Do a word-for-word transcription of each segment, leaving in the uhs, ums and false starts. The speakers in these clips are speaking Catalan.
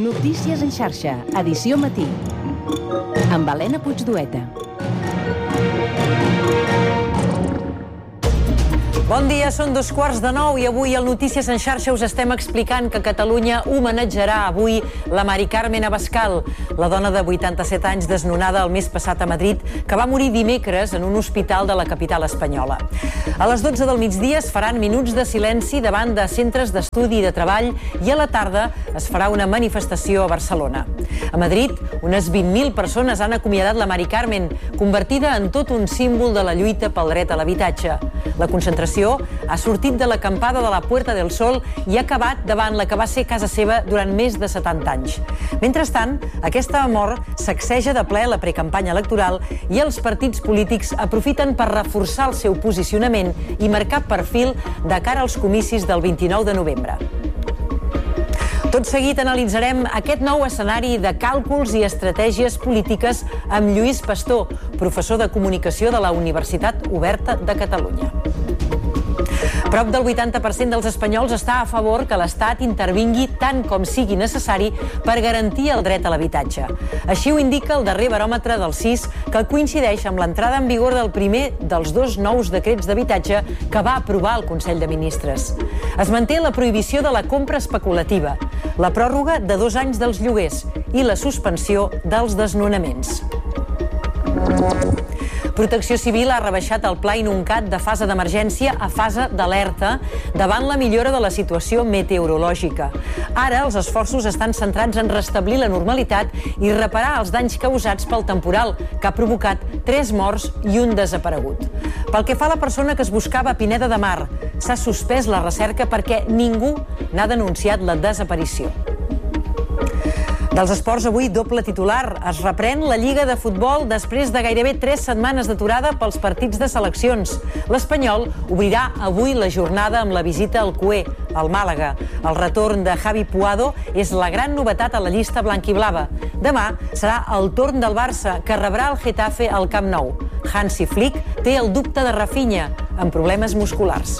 Notícies en xarxa, edició matí. Amb Helena Puigdueta. Bon dia, són dos quarts de nou i avui al Notícies en xarxa us estem explicant que Catalunya homenatjarà avui la Mari Carmen Abascal, la dona de vuitanta-set anys desnonada el mes passat a Madrid, que va morir dimecres en un hospital de la capital espanyola. A les dotze del migdia es faran minuts de silenci davant de centres d'estudi i de treball i a la tarda es farà una manifestació a Barcelona. A Madrid, unes vint mil persones han acomiadat la Mari Carmen, convertida en tot un símbol de la lluita pel dret a l'habitatge. La concentració ha sortit de l'acampada de la Puerta del Sol i ha acabat davant la que va ser casa seva durant més de setanta anys. Mentrestant, aquesta mort sacseja de ple la precampanya electoral i els partits polítics aprofiten per reforçar el seu posicionament i marcar perfil de cara als comicis del vint-i-nou de novembre. Tot seguit analitzarem aquest nou escenari de càlculs i estratègies polítiques amb Lluís Pastor, professor de comunicació de la Universitat Oberta de Catalunya. Prop del vuitanta per cent dels espanyols està a favor que l'Estat intervingui tant com sigui necessari per garantir el dret a l'habitatge. Així ho indica el darrer baròmetre del C I S, que coincideix amb l'entrada en vigor del primer dels dos nous decrets d'habitatge que va aprovar el Consell de Ministres. Es manté la prohibició de la compra especulativa, la pròrroga de dos anys dels lloguers i la suspensió dels desnonaments. Protecció Civil ha rebaixat el Pla Inuncat de fase d'emergència a fase d'alerta davant la millora de la situació meteorològica. Ara els esforços estan centrats en restablir la normalitat i reparar els danys causats pel temporal, que ha provocat tres morts i un desaparegut. Pel que fa a la persona que es buscava a Pineda de Mar, s'ha suspès la recerca perquè ningú n'ha denunciat la desaparició. Dels esports, avui doble titular. Es reprèn la Lliga de Futbol després de gairebé tres setmanes d'aturada pels partits de seleccions. L'Espanyol obrirà avui la jornada amb la visita al Cué, al Màlaga. El retorn de Javi Puado és la gran novetat a la llista blanquiblava. Demà serà el torn del Barça, que rebrà el Getafe al Camp Nou. Hansi Flick té el dubte de Rafinha, amb problemes musculars.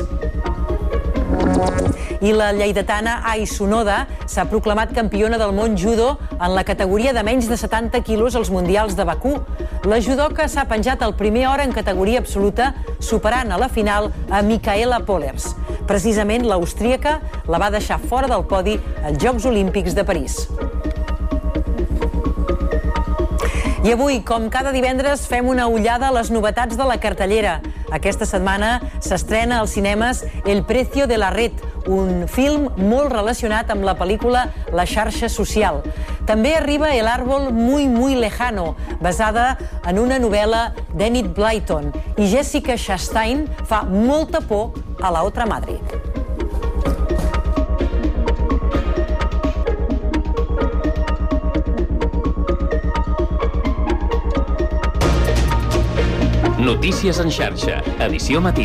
I la lleidatana Ai Sonoda s'ha proclamat campiona del món judo en la categoria de menys de setanta quilos als Mundials de Bakú. La judoka s'ha penjat el primer hora en categoria absoluta, superant a la final a Micaela Pollers. Precisament l'austríaca la va deixar fora del podi als Jocs Olímpics de París. I avui, com cada divendres, fem una ullada a les novetats de la cartellera. Aquesta setmana s'estrena als cinemes El precio de la red, un film molt relacionat amb la pel·lícula La xarxa social. També arriba El árbol muy muy lejano, basada en una novel·la d'Enid Blyton, i Jessica Chastain fa molta por a la otra madre. Notícies en xarxa, edició matí.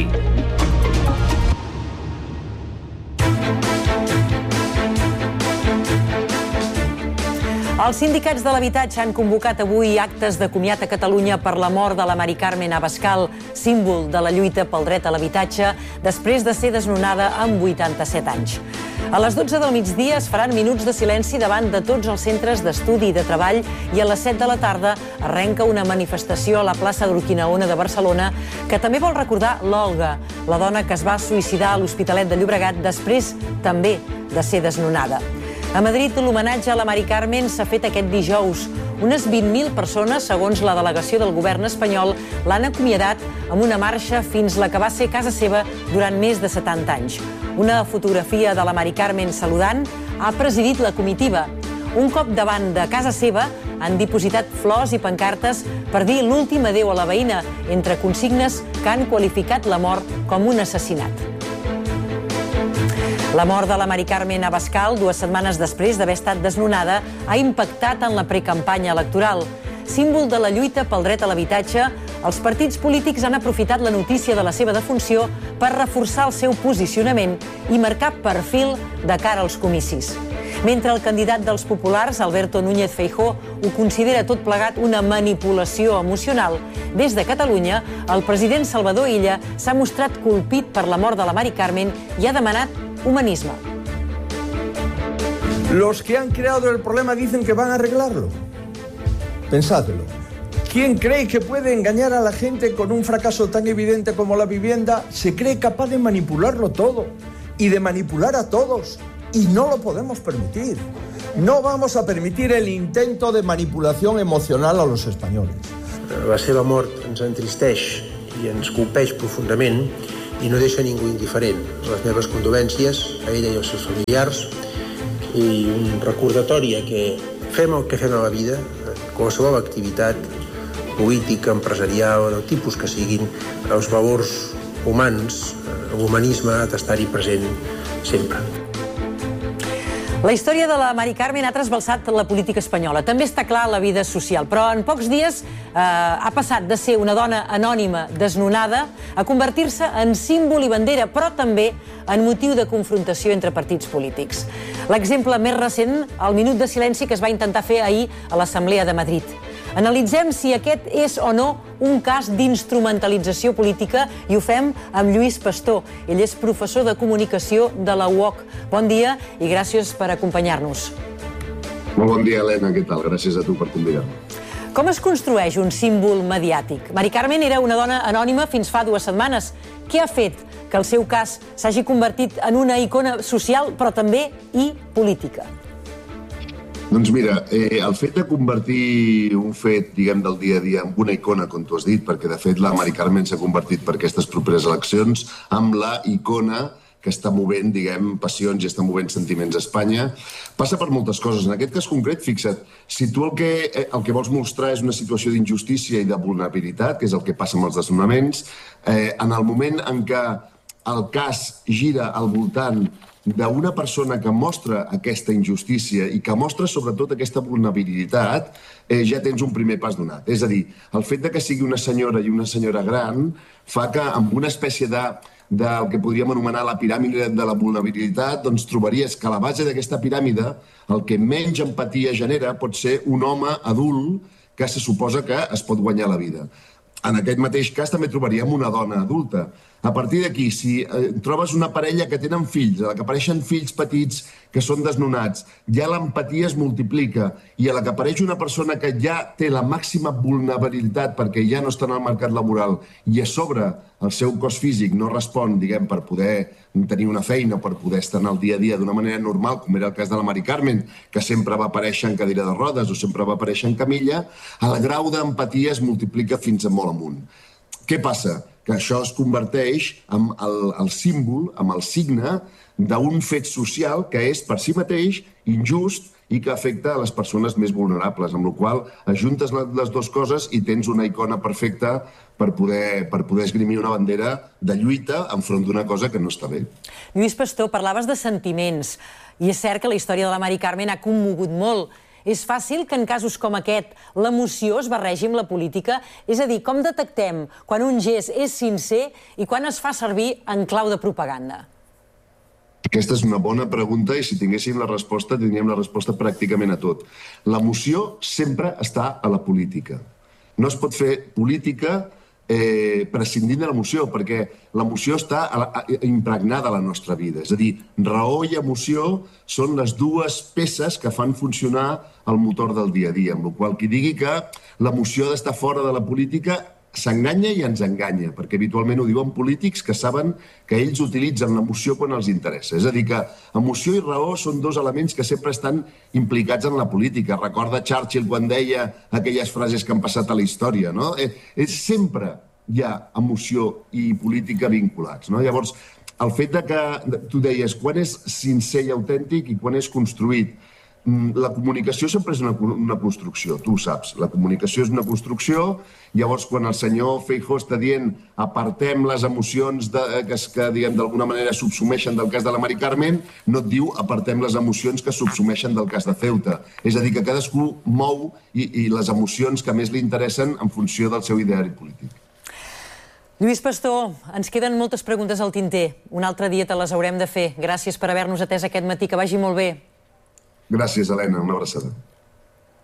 Els sindicats de l'habitatge han convocat avui actes de comiat a Catalunya per la mort de la Mari Carmen Abascal, símbol de la lluita pel dret a l'habitatge, després de ser desnonada amb vuitanta-set anys. A les dotze del migdia es faran minuts de silenci davant de tots els centres d'estudi i de treball i a les set de la tarda arrenca una manifestació a la plaça d'Urquinaona de Barcelona que també vol recordar l'Olga, la dona que es va suïcidar a l'Hospitalet de Llobregat després també de ser desnonada. A Madrid, l'homenatge a la Mari Carmen s'ha fet aquest dijous. Unes vint mil persones, segons la delegació del govern espanyol, l'han acomiadat amb una marxa fins la que va ser casa seva durant més de setanta anys. Una fotografia de la Mari Carmen saludant ha presidit la comitiva. Un cop davant de casa seva han dipositat flors i pancartes per dir l'últim adéu a la veïna, entre consignes que han qualificat la mort com un assassinat. La mort de la Mari Carmen Abascal, dues setmanes després d'haver estat desnonada, ha impactat en la precampanya electoral. Símbol de la lluita pel dret a l'habitatge, els partits polítics han aprofitat la notícia de la seva defunció per reforçar el seu posicionament i marcar perfil de cara als comicis. Mentre el candidat dels populars, Alberto Núñez Feijóo, ho considera tot plegat una manipulació emocional, des de Catalunya, el president Salvador Illa s'ha mostrat colpit per la mort de la Mari Carmen i ha demanat humanisme. Los que han creado el problema dicen que van a arreglarlo. Pensadlo. ¿Quién cree que puede engañar a la gente con un fracaso tan evidente como la vivienda? Se cree capaz de manipularlo todo y de manipular a todos. Y no lo podemos permitir. No vamos a permitir el intento de manipulación emocional a los españoles. La seva mort ens entristeix i ens colpeix profundament i no deixa ningú indiferent. Les meves condolències a ella i als seus familiars i un recordatori que fem el que fem a la vida, qualsevol activitat política, empresarial, del tipus que siguin, els valors humans, l'humanisme ha d'estar-hi present sempre. La història de la Mari Carmen ha trasbalsat la política espanyola. També està clar la vida social, però en pocs dies eh, ha passat de ser una dona anònima desnonada a convertir-se en símbol i bandera, però també en motiu de confrontació entre partits polítics. L'exemple més recent, el minut de silenci que es va intentar fer ahir a l'Assemblea de Madrid. Analitzem si aquest és o no un cas d'instrumentalització política i ho fem amb Lluís Pastor. Ell és professor de comunicació de la U O C. Bon dia i gràcies per acompanyar-nos. Molt bon dia, Helena. Què tal? Gràcies a tu per convidar-me. Com es construeix un símbol mediàtic? Mari Carmen era una dona anònima fins fa dues setmanes. Què ha fet que el seu cas s'hagi convertit en una icona social, però també i política? Doncs mira, eh, el fet de convertir un fet, diguem, del dia a dia en una icona, com tu has dit, perquè de fet la Mari Carmen s'ha convertit per aquestes properes eleccions amb la icona que està movent, diguem, passions i està movent sentiments a Espanya, passa per moltes coses. En aquest cas concret, fixa't, si tu el que, el que vols mostrar és una situació d'injustícia i de vulnerabilitat, que és el que passa amb els desnonaments, eh, en el moment en què el cas gira al voltant d'una persona que mostra aquesta injustícia i que mostra sobretot aquesta vulnerabilitat, eh, ja tens un primer pas donat. És a dir, el fet de que sigui una senyora i una senyora gran fa que amb una espècie de del que podríem anomenar la piràmide de la vulnerabilitat, doncs trobaries que a la base d'aquesta piràmide el que menys empatia genera pot ser un home adult que se suposa que es pot guanyar la vida. En aquest mateix cas també trobaríem una dona adulta. A partir d'aquí, si eh, trobes una parella que tenen fills, a la que apareixen fills petits que són desnonats, ja l'empatia es multiplica, i a la que apareix una persona que ja té la màxima vulnerabilitat perquè ja no està en el mercat laboral i a sobre el seu cos físic no respon, diguem, per poder tenir una feina, per poder estar en el dia a dia d'una manera normal, com era el cas de la Mari Carmen, que sempre va aparèixer en cadira de rodes o sempre va aparèixer en camilla, el grau d'empatia es multiplica fins a molt amunt. Què passa? Que això es converteix en el, el símbol, en el signe d'un fet social que és per si mateix injust i que afecta a les persones més vulnerables, amb la qual cosa ajuntes les dues coses i tens una icona perfecta per poder, per poder esgrimir una bandera de lluita enfront d'una cosa que no està bé. Lluís Pastor, parlaves de sentiments, i és cert que la història de la Mari Carmen ha commogut molt. És fàcil que en casos com aquest l'emoció es barregi amb la política? És a dir, com detectem quan un gest és sincer i quan es fa servir en clau de propaganda? Aquesta és una bona pregunta i si tinguéssim la resposta, tindríem la resposta pràcticament a tot. L'emoció sempre està a la política. No es pot fer política eh, prescindint de l'emoció, perquè l'emoció està a la, a, impregnada a la nostra vida. És a dir, raó i emoció són les dues peces que fan funcionar el motor del dia a dia, amb la qual cosa qui digui que l'emoció ha d'estar fora de la política s'enganya i ens enganya, perquè habitualment ho diuen polítics que saben que ells utilitzen l'emoció quan els interessa. És a dir, que emoció i raó són dos elements que sempre estan implicats en la política. Recorda Churchill quan deia aquelles frases que han passat a la història, no? Eh, eh, sempre hi ha emoció i política vinculats, no? Llavors, el fet de que tu deies quan és sincer i autèntic i quan és construït, la comunicació sempre és una, una construcció, tu ho saps. La comunicació és una construcció, llavors quan el senyor Feijóo està dient apartem les emocions de, que, que diguem, d'alguna manera subsumeixen del cas de la Mari Carmen, no et diu apartem les emocions que subsumeixen del cas de Ceuta. És a dir, que cadascú mou i, i les emocions que més li interessen en funció del seu ideari polític. Lluís Pastor, ens queden moltes preguntes al tinter. Un altre dia te les haurem de fer. Gràcies per haver-nos atès aquest matí. Que vagi molt bé. Gràcies, Helena. Una abraçada.